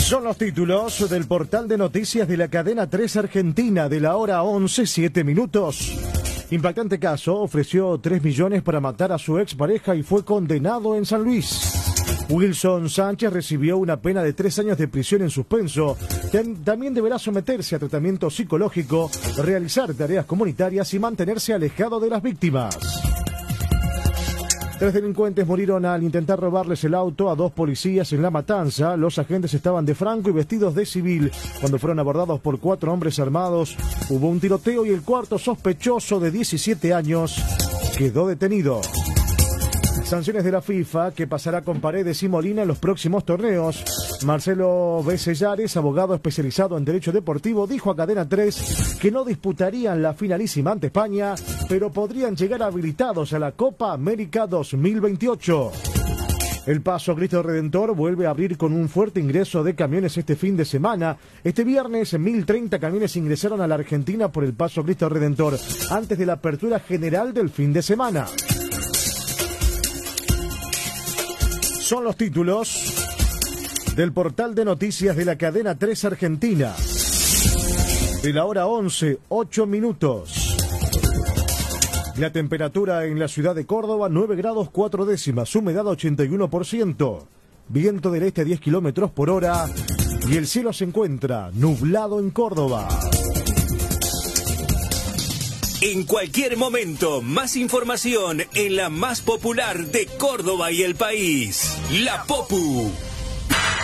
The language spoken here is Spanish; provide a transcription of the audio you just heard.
Son los títulos del portal de noticias de la cadena 3 Argentina de la hora 11, 7 minutos. Impactante caso, ofreció 3 millones para matar a su expareja y fue condenado en San Luis. Wilson Sánchez recibió una pena de 3 años de prisión en suspenso. También deberá someterse a tratamiento psicológico, realizar tareas comunitarias y mantenerse alejado de las víctimas. 3 delincuentes murieron al intentar robarles el auto a 2 policías en La Matanza. Los agentes estaban de franco y vestidos de civil. Cuando fueron abordados por 4 hombres armados, hubo un tiroteo y el cuarto sospechoso de 17 años quedó detenido. Sanciones de la FIFA, que pasará con Paredes y Molina en los próximos torneos. Marcelo Becellares, abogado especializado en Derecho Deportivo, dijo a Cadena 3 que no disputarían la finalísima ante España, pero podrían llegar habilitados a la Copa América 2028. El Paso Cristo Redentor vuelve a abrir con un fuerte ingreso de camiones este fin de semana. Este viernes, 1.030 camiones ingresaron a la Argentina por el Paso Cristo Redentor, antes de la apertura general del fin de semana. Son los títulos del portal de noticias de la cadena 3 Argentina. De la hora 11, 8 minutos. La temperatura en la ciudad de Córdoba, 9 grados 4 décimas, humedad 81%, viento del este a 10 kilómetros por hora y el cielo se encuentra nublado en Córdoba. En cualquier momento, más información en la más popular de Córdoba y el país, La Popu.